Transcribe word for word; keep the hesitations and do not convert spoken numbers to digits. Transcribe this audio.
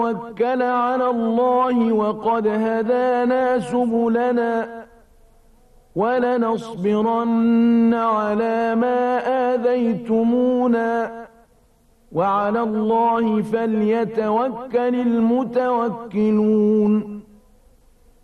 توكل على الله وقد هدانا سبلنا ولنصبرن على ما آذيتمونا وعلى الله فليتوكل المتوكلون